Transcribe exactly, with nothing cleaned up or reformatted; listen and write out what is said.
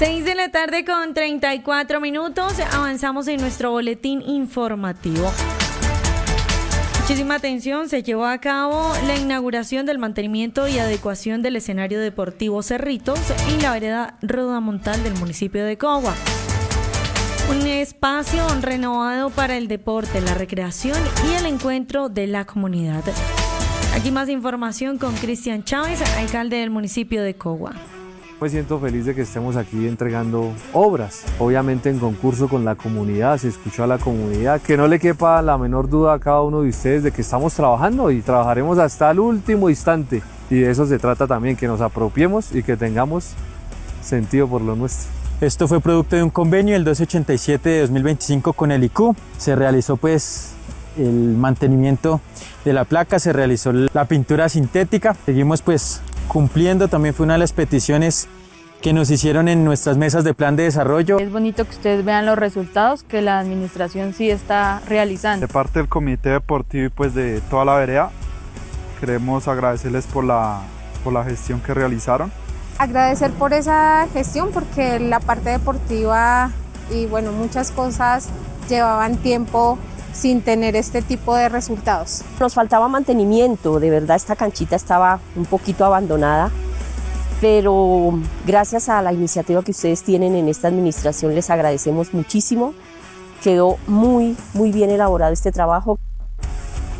seis de la tarde con treinta y cuatro minutos, avanzamos en nuestro boletín informativo. Muchísima atención, se llevó a cabo la inauguración del mantenimiento y adecuación del escenario deportivo Cerritos en la vereda Rodamontal del municipio de Cogua. Un espacio renovado para el deporte, la recreación y el encuentro de la comunidad. Aquí más información con Cristian Chávez, alcalde del municipio de Cogua. Me siento feliz de que estemos aquí entregando obras, obviamente en concurso con la comunidad, se escuchó a la comunidad, que no le quepa la menor duda a cada uno de ustedes de que estamos trabajando y trabajaremos hasta el último instante, y de eso se trata también, que nos apropiemos y que tengamos sentido por lo nuestro. Esto fue producto de un convenio el doscientos ochenta y siete de dos mil veinticinco con el I C U, se realizó pues el mantenimiento de la placa, se realizó la pintura sintética, seguimos pues cumpliendo, también fue una de las peticiones que nos hicieron en nuestras mesas de plan de desarrollo. Es bonito que ustedes vean los resultados que la administración sí está realizando. De parte del comité deportivo y pues de toda la vereda, queremos agradecerles por la, por la gestión que realizaron. Agradecer por esa gestión porque la parte deportiva y bueno, muchas cosas llevaban tiempo sin tener este tipo de resultados. Nos faltaba mantenimiento, de verdad esta canchita estaba un poquito abandonada, pero gracias a la iniciativa que ustedes tienen en esta administración les agradecemos muchísimo. Quedó muy, muy bien elaborado este trabajo.